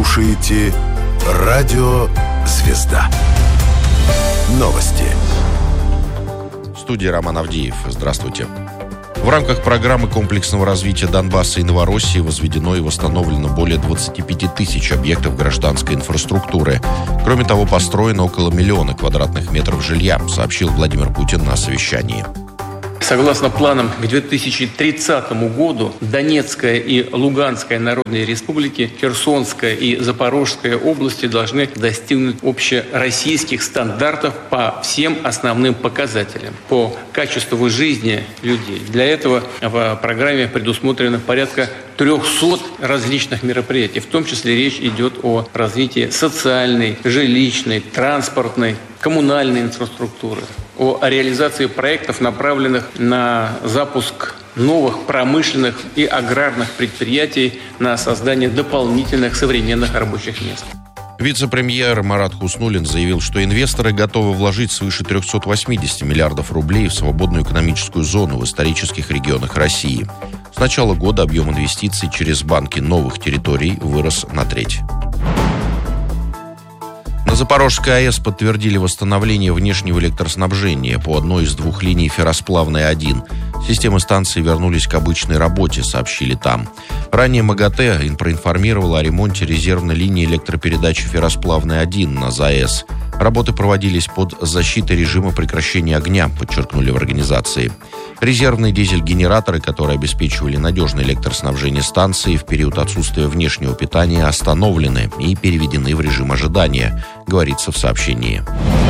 слушаете «Радио Звезда». Новости. В студии Роман Авдеев. Здравствуйте. В рамках программы комплексного развития Донбасса и Новороссии возведено и восстановлено более 25 тысяч объектов гражданской инфраструктуры. Кроме того, построено около 1 миллиона квадратных метров жилья, сообщил Владимир Путин на совещании. Согласно планам к 2030 году Донецкая и Луганская народные республики, Херсонская и Запорожская области должны достигнуть общероссийских стандартов по всем основным показателям, по качеству жизни людей. Для этого в программе предусмотрено порядка 300 различных мероприятий. В том числе речь идет о развитии социальной, жилищной, транспортной, коммунальной инфраструктуры, о реализации проектов, направленных на запуск новых промышленных и аграрных предприятий, на создание дополнительных современных рабочих мест. Вице-премьер Марат Хуснуллин заявил, что инвесторы готовы вложить свыше 380 миллиардов рублей в свободную экономическую зону в исторических регионах России. С начала года объем инвестиций через банки новых территорий вырос на треть. На Запорожской АЭС подтвердили восстановление внешнего электроснабжения по одной из двух линий Ферросплавной-1. Системы станции вернулись к обычной работе, сообщили там. Ранее МАГАТЭ проинформировала о ремонте резервной линии электропередачи Ферросплавной-1 на ЗАЭС. Работы проводились под защитой режима прекращения огня, подчеркнули в организации. Резервные дизель-генераторы, которые обеспечивали надежное электроснабжение станции в период отсутствия внешнего питания, остановлены и переведены в режим ожидания, говорится в сообщении.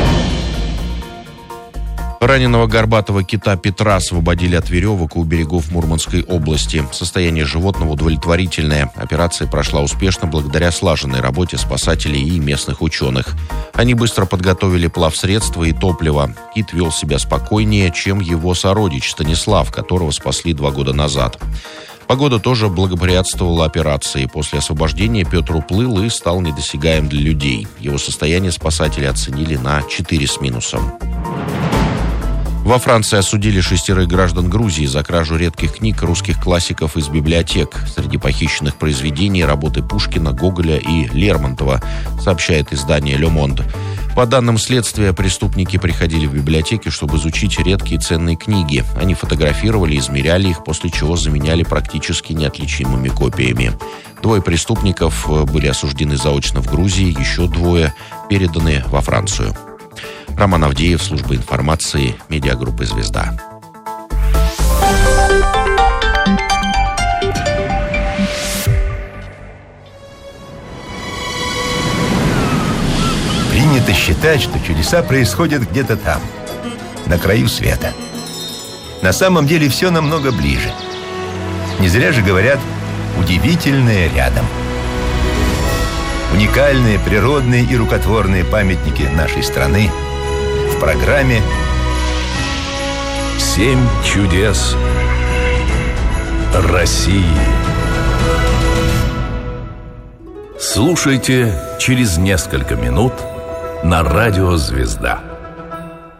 Раненого горбатого кита Петра освободили от веревок у берегов Мурманской области. Состояние животного удовлетворительное. Операция прошла успешно благодаря слаженной работе спасателей и местных ученых. Они быстро подготовили плавсредства и топливо. Кит вел себя спокойнее, чем его сородич Станислав, которого спасли 2 года назад. Погода тоже благоприятствовала операции. После освобождения Петр уплыл и стал недосягаем для людей. Его состояние спасатели оценили на 4 с минусом. Во Франции осудили 6 граждан Грузии за кражу редких книг русских классиков из библиотек. Среди похищенных произведений работы Пушкина, Гоголя и Лермонтова, сообщает издание «Ле Монд». По данным следствия, преступники приходили в библиотеки, чтобы изучить редкие ценные книги. Они фотографировали, измеряли их, после чего заменяли практически неотличимыми копиями. 2 преступников были осуждены заочно в Грузии, еще 2 переданы во Францию. Роман Авдеев, служба информации, медиагруппы «Звезда». Принято считать, что чудеса происходят где-то там, на краю света. На самом деле все намного ближе. Не зря же говорят «удивительное рядом». Уникальные природные и рукотворные памятники нашей страны в программе «7 чудес России». Слушайте через несколько минут на радио «Звезда».